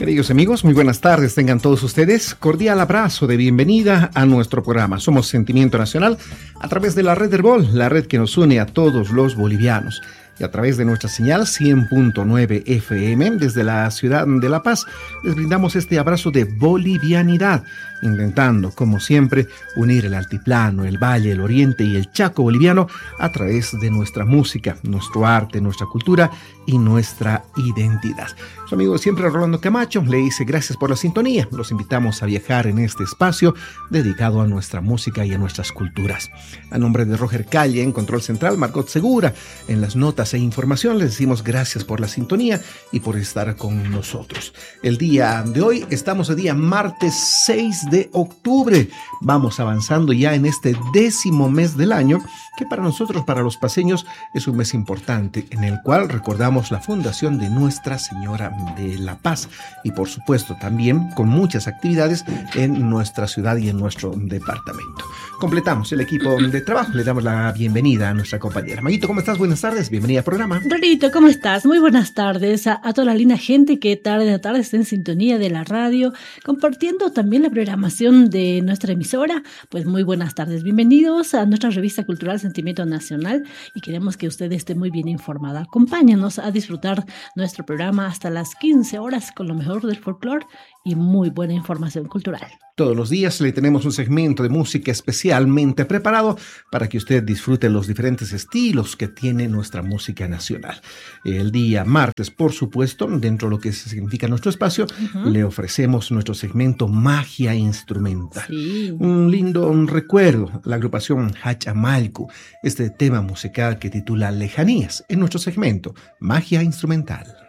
Queridos amigos, muy buenas tardes, tengan todos ustedes. Cordial abrazo de bienvenida a nuestro programa. Somos Sentimiento Nacional a través de la red Herbol, la red que nos une a todos los bolivianos. Y a través de nuestra señal 100.9 FM desde la ciudad de La Paz, les brindamos este abrazo de bolivianidad, intentando, como siempre, unir el altiplano, el valle, el oriente y el Chaco boliviano a través de nuestra música, nuestro arte, nuestra cultura y nuestra identidad. Su amigo siempre, Rolando Camacho, le dice gracias por la sintonía. Los invitamos a viajar en este espacio dedicado a nuestra música y a nuestras culturas. A nombre de Roger Calle, en Control Central, Margot Segura, en las notas e información, les decimos gracias por la sintonía y por estar con nosotros. El día de hoy, estamos el día martes 6 de octubre. Vamos avanzando ya en este 10º mes del año, que para nosotros, para los paceños, es un mes importante, en el cual recordamos la fundación de Nuestra Señora de La Paz y, por supuesto, también con muchas actividades en nuestra ciudad y en nuestro departamento. Completamos el equipo de trabajo. Le damos la bienvenida a nuestra compañera. Mayito, ¿cómo estás? Buenas tardes, bienvenida al programa. Rorito, ¿cómo estás? Muy buenas tardes a toda la linda gente que tarde a tarde está en sintonía de la radio, compartiendo también la programación de nuestra emisora. Pues muy buenas tardes, bienvenidos a nuestra revista cultural Sentimiento Nacional y queremos que usted esté muy bien informada. Acompáñanos a disfrutar nuestro programa hasta las 15 horas con lo mejor del folclore y muy buena información cultural. Todos los días le tenemos un segmento de música especialmente preparado para que usted disfrute los diferentes estilos que tiene nuestra música nacional. El día martes, por supuesto, dentro de lo que significa nuestro espacio, le ofrecemos nuestro segmento Magia Instrumental. Sí. Un lindo recuerdo, la agrupación Hachamalcu, este tema musical que titula Lejanías, en nuestro segmento Magia Instrumental.